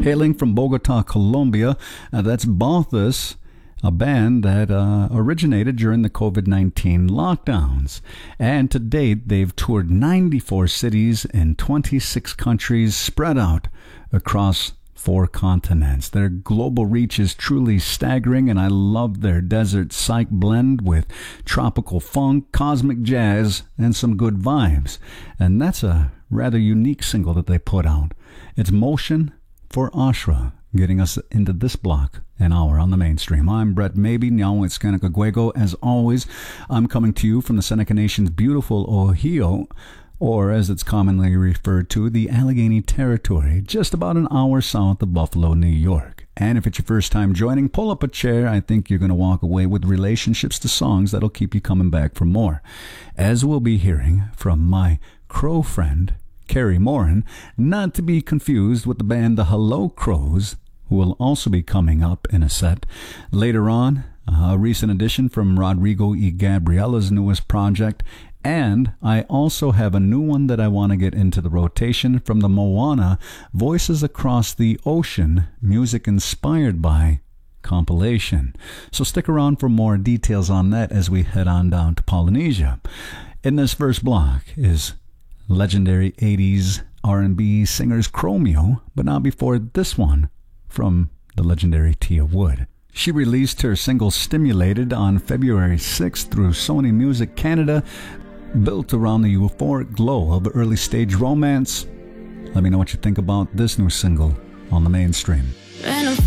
Hailing from Bogota, Colombia, that's Balthus, a band that originated during the COVID-19 lockdowns. And to date, they've toured 94 cities in 26 countries spread out across 4 continents. Their global reach is truly staggering, and I love their desert psych blend with tropical funk, cosmic jazz, and some good vibes. And that's a rather unique single that they put out. It's Motion for Ashra, getting us into this block, an hour on the mainstream. I'm Brett Maybe, Nyawit Skanakaguego. As always, I'm coming to you from the Seneca Nation's beautiful Ohio, or as it's commonly referred to, the Allegheny Territory, just about an hour south of Buffalo, New York. And if it's your first time joining, pull up a chair. I think you're going to walk away with relationships to songs that'll keep you coming back for more. As we'll be hearing from my crow friend, Carrie Morin, not to be confused with the band the Hello Crows, who will also be coming up in a set. Later on, a recent addition from Rodrigo y Gabriella's newest project, and I also have a new one that I want to get into the rotation from the Moana Voices Across the Ocean, music inspired by compilation. So stick around for more details on that as we head on down to Polynesia. In this first block is legendary 80s R&B singers Chromeo, but not before this one from the legendary Tia Wood. She released her single Stimulated on February 6th through Sony Music Canada, built around the euphoric glow of early stage romance. Let me know what you think about this new single on the mainstream.